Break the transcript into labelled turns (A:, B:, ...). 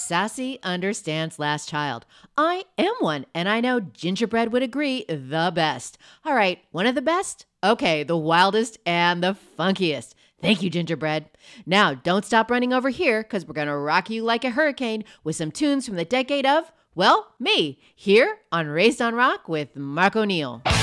A: Sassy understands last child. I am one, and I know Gingerbread would agree, the best. All right, one of the best? Okay, the wildest and the funkiest. Thank you, Gingerbread. Now, don't stop running over here, because we're going to rock you like a hurricane with some tunes from the decade of, well, me, here on Raised on Rock with Mark O'Neill.